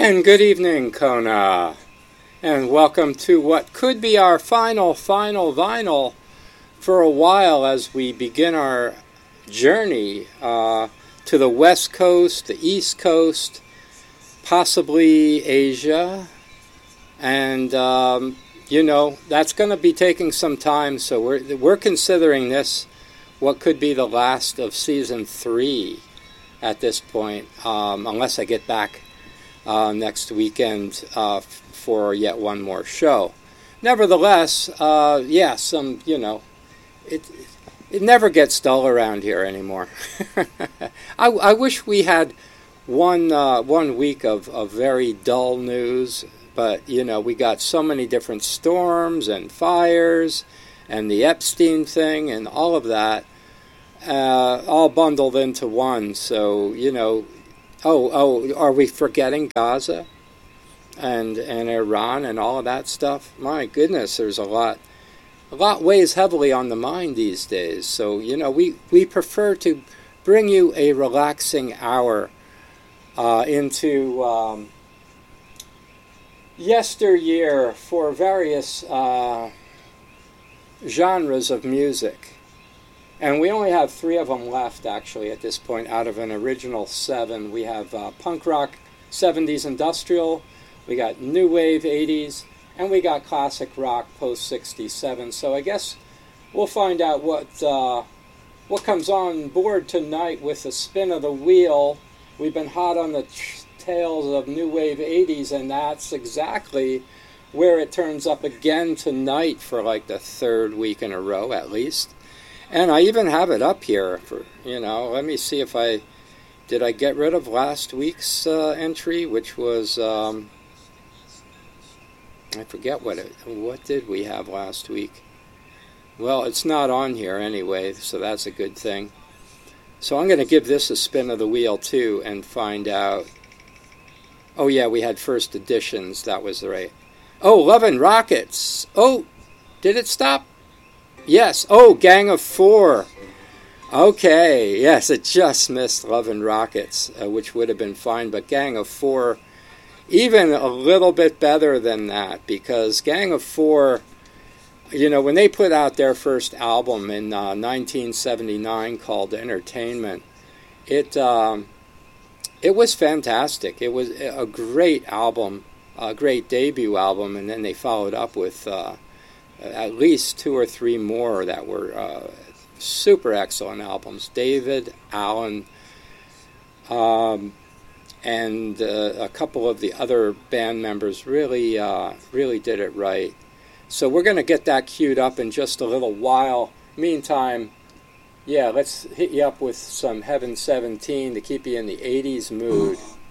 And good evening, Kona. And welcome to what could be our final vinyl for a while as we begin our journey to the West Coast, the East Coast, possibly Asia. And, that's going to be taking some time. So we're considering this what could be the last of Season 3 at this point, unless I get back next weekend for yet one more show. Nevertheless, it never gets dull around here anymore. I wish we had one week of very dull news, but we got so many different storms and fires and the Epstein thing and all of that, all bundled into one. So are we forgetting Gaza and Iran and all of that stuff? My goodness, there's a lot weighs heavily on the mind these days. So, we prefer to bring you a relaxing hour into yesteryear for various genres of music. And we only have 3 of them left, actually, at this point, out of an original 7. We have punk rock, 70s industrial, we got new wave, 80s, and we got classic rock, post-67. So I guess we'll find out what comes on board tonight with the spin of the wheel. We've been hot on the tails of new wave 80s, and that's exactly where it turns up again tonight for like the 3rd week in a row, at least. And I even have it up here for, let me see if did I get rid of last week's entry, which was, I forget what did we have last week? Well, it's not on here anyway, so that's a good thing. So I'm going to give this a spin of the wheel too and find out. Oh yeah, we had first editions, that was right. Oh, Love and Rockets. Oh, did it stop? Yes. Oh, Gang of 4. Okay. Yes, it just missed Love and Rockets, which would have been fine. But Gang of 4, even a little bit better than that, because Gang of 4, when they put out their first album in 1979 called Entertainment, it was fantastic. It was a great album, a great debut album, and then they followed up with at least 2 or 3 more that were super excellent albums. David Allen and a couple of the other band members really did it right. So we're going to get that queued up in just a little while. Meantime, let's hit you up with some Heaven 17 to keep you in the 80s mood.